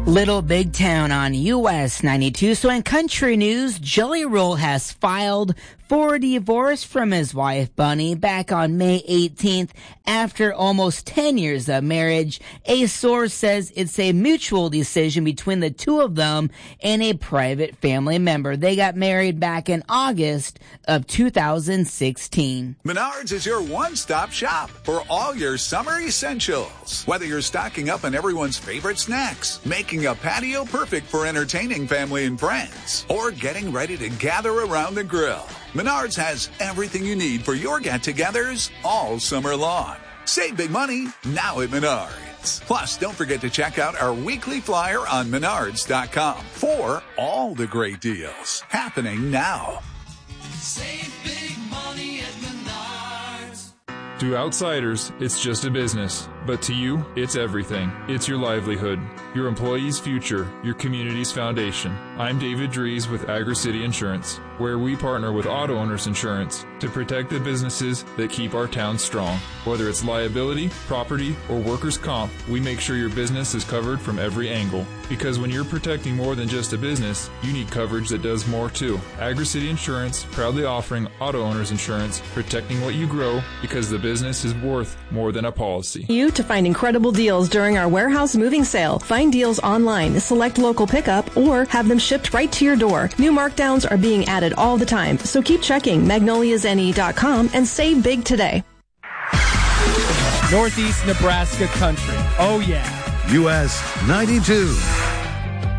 Little Big Town on US 92. So in country news, Jelly Roll has filed for divorce from his wife, Bunny, back on May 18th after almost 10 years of marriage. A source says it's a mutual decision between the two of them and a private family member. They got married back in August of 2016. Menards is your one-stop shop for all your summer essentials. Whether you're stocking up on everyone's favorite snacks, making a patio perfect for entertaining family and friends, or getting ready to gather around the grill, Menards has everything you need for your get-togethers all summer long. Save big money now at Menards. Plus, don't forget to check out our weekly flyer on Menards.com for all the great deals happening now. Save big money at Menards. To outsiders, it's just a business. But to you, it's everything. It's your livelihood, your employees' future, your community's foundation. I'm David Dries with Agri-City Insurance, where we partner with Auto Owners Insurance to protect the businesses that keep our town strong. Whether it's liability, property, or workers' comp, we make sure your business is covered from every angle. Because when you're protecting more than just a business, you need coverage that does more too. Agri-City Insurance, proudly offering Auto Owners Insurance, protecting what you grow because the business is worth more than a policy. You to find incredible deals during our warehouse moving sale. Find deals online, select local pickup, or have them shipped right to your door. New markdowns are being added all the time, so keep checking magnoliasne.com and save big today. Northeast Nebraska country. Oh, yeah. US 92.